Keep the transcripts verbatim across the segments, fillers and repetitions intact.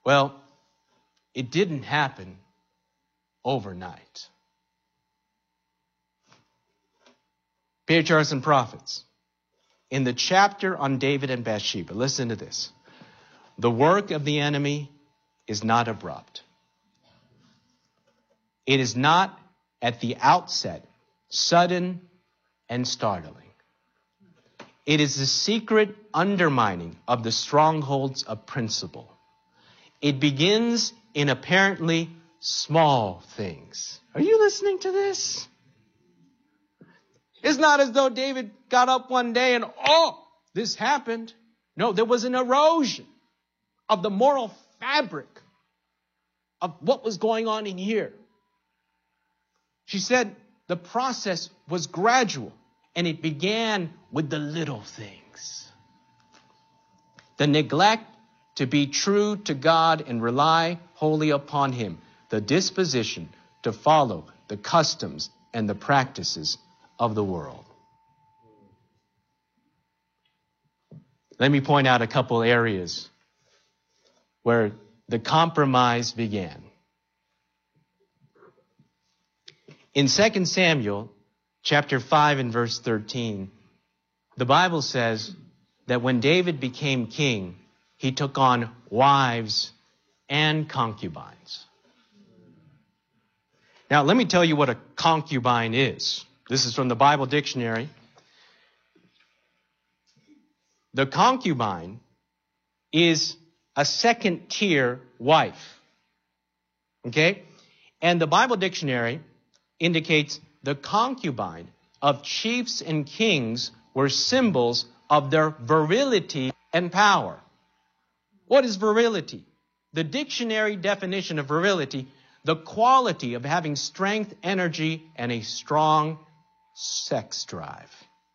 Well, it didn't happen overnight. Patriarchs and Prophets. In the chapter on David and Bathsheba, listen to this. The work of the enemy is not abrupt. It is not at the outset sudden and startling. It is the secret undermining of the strongholds of principle. It begins in apparently small things. Are you listening to this? It's not as though David got up one day and, oh, this happened. No, there was an erosion of the moral fabric of what was going on in here. She said the process was gradual, and it began with the little things. The neglect to be true to God and rely wholly upon Him. The disposition to follow the customs and the practices of the world. Let me point out a couple areas where the compromise began. In Second Samuel chapter five and verse thirteen, the Bible says that when David became king, he took on wives and concubines. Now, let me tell you what a concubine is. This is from the Bible dictionary. The concubine is a second-tier wife. Okay? And the Bible dictionary indicates the concubine of chiefs and kings were symbols of their virility and power. What is virility? The dictionary definition of virility, the quality of having strength, energy, and a strong sex drive.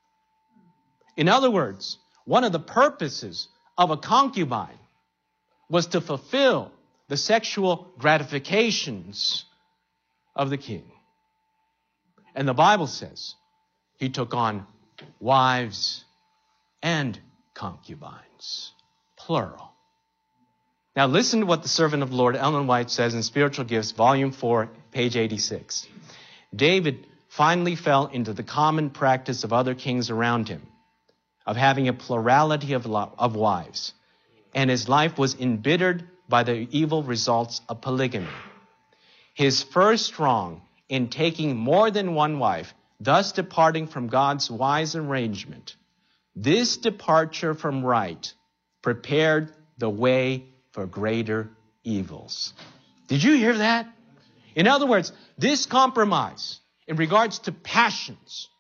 In other words, one of the purposes of a concubine was to fulfill the sexual gratifications of the king. And the Bible says he took on wives and concubines, plural. Now listen to what the servant of the Lord, Ellen White, says in Spiritual Gifts, volume four, page eighty-six. David finally fell into the common practice of other kings around him, of having a plurality of, of wives, and his life was embittered by the evil results of polygamy. His first wrong in taking more than one wife, thus departing from God's wise arrangement, this departure from right prepared the way for greater evils. Did you hear that? In other words, this compromise in regards to passions,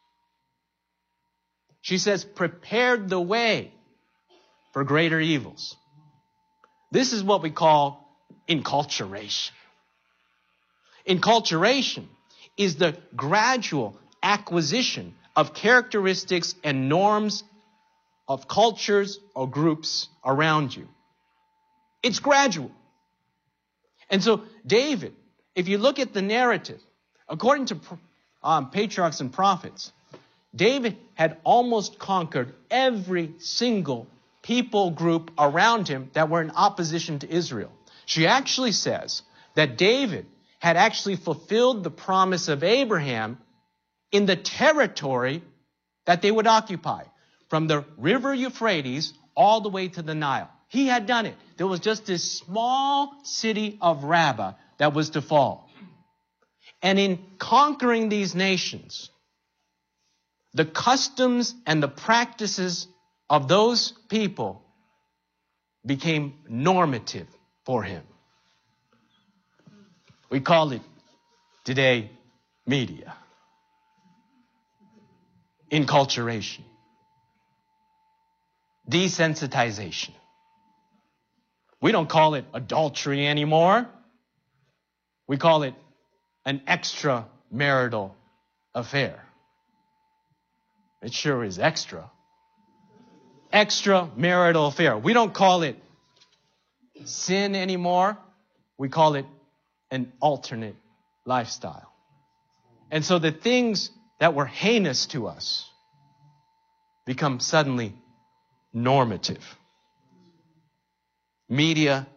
she says, prepared the way for greater evils. This is what we call enculturation. Enculturation is the gradual acquisition of characteristics and norms of cultures or groups around you. It's gradual. And so David, if you look at the narrative, according to um, patriarchs and prophets, David had almost conquered every single people group around him that were in opposition to Israel. She actually says that David had actually fulfilled the promise of Abraham in the territory that they would occupy, from the river Euphrates all the way to the Nile. He had done it. There was just this small city of Rabbah that was to fall. And in conquering these nations, the customs and the practices of those people became normative for him. We call it today media. Enculturation. Desensitization. We don't call it adultery anymore. We call it an extramarital affair. It sure is extra. Extramarital affair. We don't call it sin anymore. We call it an alternate lifestyle. And so the things that were heinous to us become suddenly normative. Media